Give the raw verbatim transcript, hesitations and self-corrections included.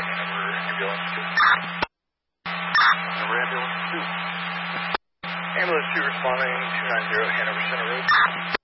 Hanover Ambulance two. Hanover Ambulance two. Ambulance two responding two nine zero Hanover Center Road.